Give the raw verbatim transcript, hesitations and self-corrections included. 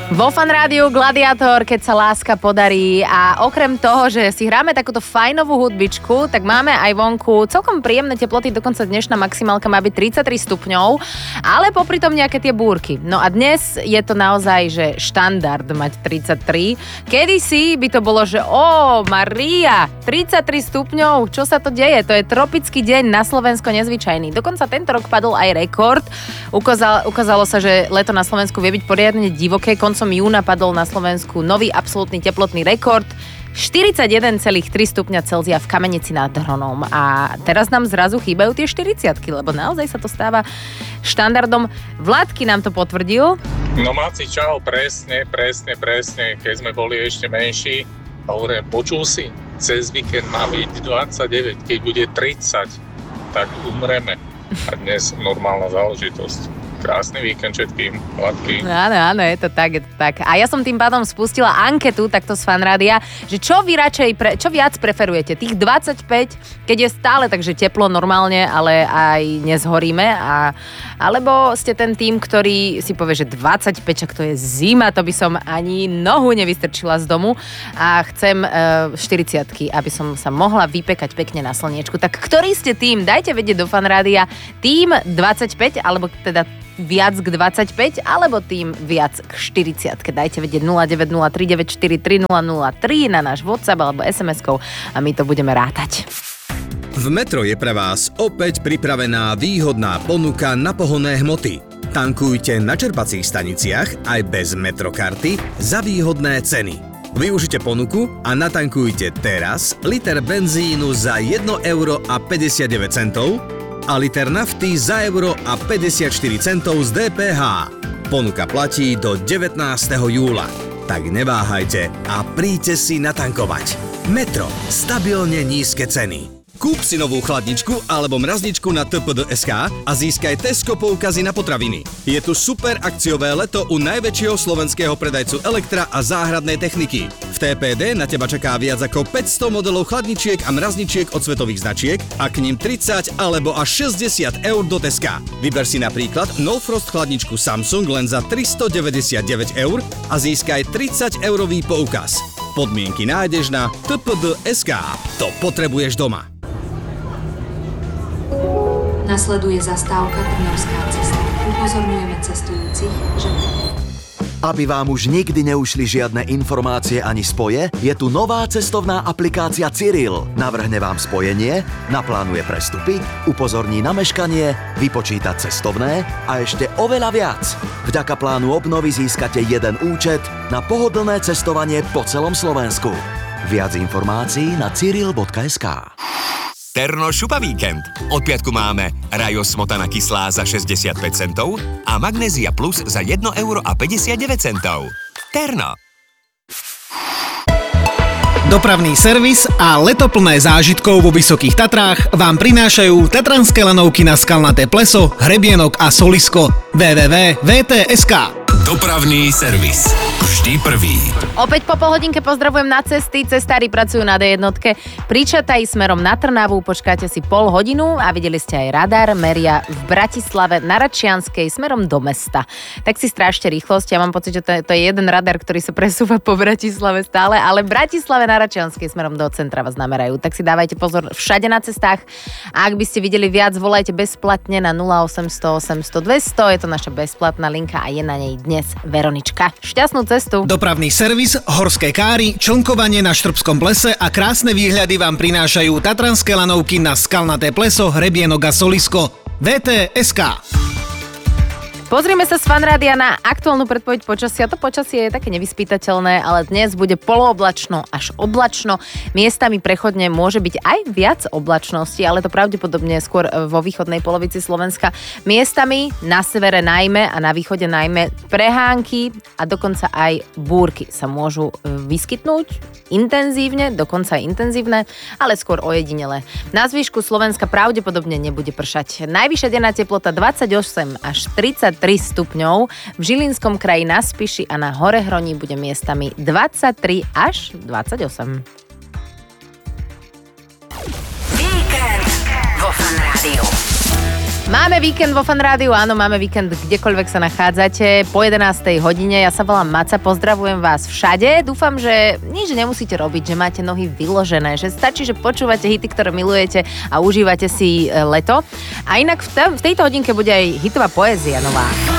Vo Fan Rádiu Gladiátor, keď sa láska podarí, a okrem toho, že si hráme takúto fajnovú hudbičku, tak máme aj vonku celkom príjemné teploty, dokonca dnešná maximálka má byť tridsaťtri stupňov, ale popri tom nejaké tie búrky. No a dnes je to naozaj, že štandard mať tridsaťtri. Kedysi by to bolo, že ó, Maria, tridsaťtri stupňov, čo sa to deje? To je tropický deň, na Slovensko nezvyčajný. Dokonca tento rok padol aj rekord. Ukázalo, ukázalo sa, že leto na Slovensku vie byť poriadne divoké. Koncom júna padol na Slovensku nový absolútny teplotný rekord štyridsaťjeden celá tri stupňa Celzia v Kamenici nad Hronom. A teraz nám zrazu chýbajú tie štyridsiatky, lebo naozaj sa to stáva štandardom. Vládky nám to potvrdil. No Máci, čau, presne, presne, presne. Keď sme boli ešte menší, hovorím, počul si, cez víkend má byť dvadsaťdeväť, keď bude tridsať, tak umreme. A dnes normálna záležitosť. Krásny víkend všetkým, hladký. Áno, áno, je to tak, je to tak. A ja som tým pádom spustila anketu takto z Fan Rádia, že čo vy radšej, pre, čo viac preferujete? Tých dvadsaťpäť, keď je stále takže teplo normálne, ale aj nezhoríme, a, alebo ste ten tým, ktorý si povie, že dvadsaťpäť, čak to je zima, to by som ani nohu nevystrčila z domu, a chcem e, štyridsiatky, aby som sa mohla vypekať pekne na slniečku. Tak ktorý ste tým? Dajte vedieť do Fan Rádia. Tým dvadsaťpäť, alebo teda viac k dvadsaťpäť, alebo tým viac k štyridsiatke. Dajte vedieť nula deväť nula tri deväť štyri tri nula nula tri na náš WhatsApp alebo es em eskou a my to budeme rátať. V Metro je pre vás opäť pripravená výhodná ponuka na pohonné hmoty. Tankujte na čerpacích staniciach aj bez Metrokarty za výhodné ceny. Využite ponuku a natankujte teraz liter benzínu za jedno euro a päťdesiatdeväť centov a liter nafty za euro a päťdesiatštyri centov z dé pé há. Ponuka platí do devätnásteho júla. Tak neváhajte a príďte si natankovať. Metro. Stabilne nízke ceny. Kúp si novú chladničku alebo mrazničku na té pé dé bodka es ká a získaj Tesco poukazy na potraviny. Je tu super akciové leto u najväčšieho slovenského predajcu elektra a záhradnej techniky. V té pé dé na teba čaká viac ako päťsto modelov chladničiek a mrazničiek od svetových značiek a k nim tridsať alebo až šesťdesiat eur do Teska. Vyber si napríklad No Frost chladničku Samsung len za tristodeväťdesiatdeväť eur a získaj tridsať eurový poukaz. Podmienky nájdeš na té pé dé bodka es ká. To potrebuješ doma. Nasleduje zastávka Trnavská cesta. Upozorňujeme cestujúcich, že... Aby vám už nikdy neušli žiadne informácie ani spoje, je tu nová cestovná aplikácia Cyril. Navrhne vám spojenie, naplánuje prestupy, upozorní na meškanie, vypočíta cestovné a ešte oveľa viac. Vďaka plánu obnovy získate jeden účet na pohodlné cestovanie po celom Slovensku. Viac informácií na cyril bodka es ká. Terno šupa víkend. Od piatku máme Rajo smotana kyslá za šesťdesiatpäť centov a Magnézia Plus za jedno euro a päťdesiatdeväť centov. Terno. Dopravný servis a leto plné zážitkov vo Vysokých Tatrách vám prinášajú tatranské lanovky na Skalnaté pleso, Hrebienok a Solisko. w w w bodka v t bodka es ká. Dopravný servis. Vždy prvý. Opäť po pol hodinke pozdravujem na cesty. Cestári pracujú na dé jednotke. Pri Čataji smerom na Trnavu počkáte si pol hodinu a videli ste aj radar. Meria v Bratislave na Račianskej smerom do mesta. Tak si strážte rýchlosť. Ja mám pocit, že to je, to je jeden radar, ktorý sa presúva po Bratislave stále, ale v Bratislave na Račianskej smerom do centra vás namerajú. Tak si dávajte pozor všade na cestách. A ak by ste videli viac, volajte bezplatne na nula osemsto osemsto dvesto. Je to naša bezplatná linka a je na nej dnes Veronička. Šťastnú cestu. Dopravný servis, horské káry, člnkovanie na Štrbskom plese a krásne výhľady vám prinášajú tatranské lanovky na Skalnaté pleso, Hrebienok a Solisko. vé té bodka es ká. Pozrime sa z Fan Rádia na aktuálnu predpoveď počasia. To počasie je také nevyspytateľné, ale dnes bude polooblačno až oblačno. Miestami prechodne môže byť aj viac oblačnosti, ale to pravdepodobne skôr vo východnej polovici Slovenska. Miestami na severe najmä a na východe najmä prehánky a dokonca aj búrky sa môžu vyskytnúť intenzívne, dokonca aj intenzívne, ale skôr ojedinele. Na zvyšku Slovenska pravdepodobne nebude pršať. Najvyššia denná teplota dvadsaťosem až tridsaťtri stupňov. V Žilinskom kraji na Spiši a na Horehroní bude miestami dvadsaťtri až dvadsaťosem. Víkend vo Fan Rádiu. Máme víkend vo Fan Rádiu, áno, máme víkend kdekoľvek sa nachádzate. Po jedenástej hodine, ja sa volám Maca, pozdravujem vás všade. Dúfam, že nič nemusíte robiť, že máte nohy vyložené, že stačí, že počúvate hity, ktoré milujete a užívate si leto. A inak v, te- v tejto hodinke bude aj hitová poézia nová.